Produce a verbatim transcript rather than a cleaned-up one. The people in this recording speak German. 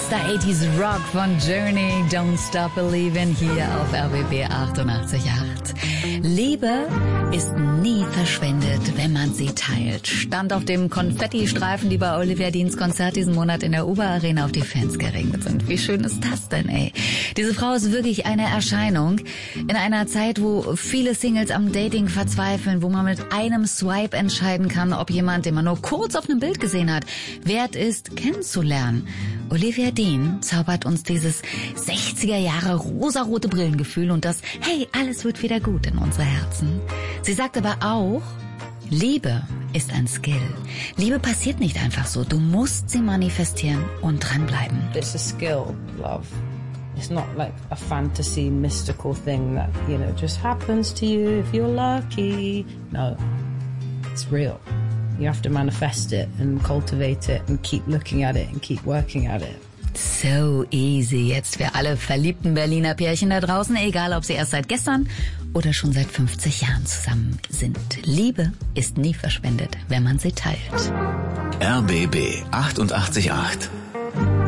Bester achtziger Rock von Journey, Don't Stop Believin' hier auf R B B achtundachtzig Komma acht. Liebe ist nie verschwendet, wenn man sie teilt. Stand auf dem Konfettistreifen, die bei Olivia Deans Konzert diesen Monat in der Uber Arena auf die Fans geregnet sind. Wie schön ist das denn, ey? Diese Frau ist wirklich eine Erscheinung. In einer Zeit, wo viele Singles am Dating verzweifeln, wo man mit einem Swipe entscheiden kann, ob jemand, den man nur kurz auf einem Bild gesehen hat, wert ist, kennenzulernen. Olivia Dean zaubert uns dieses sechziger Jahre rosarote Brillengefühl und das, hey, alles wird wieder gut in unsere Herzen. Sie sagt aber auch, Liebe ist ein Skill. Liebe passiert nicht einfach so. Du musst sie manifestieren und dranbleiben. It's a skill, love. It's not like a fantasy, mystical thing that, you know, just happens to you if you're lucky. No, it's real. You have to manifest it and cultivate it and keep looking at it and keep working at it. So easy. Jetzt für alle verliebten Berliner Pärchen da draußen, egal ob sie erst seit gestern oder schon seit fünfzig Jahren zusammen sind. Liebe ist nie verschwendet, wenn man sie teilt. R B B achtundachtzig Komma acht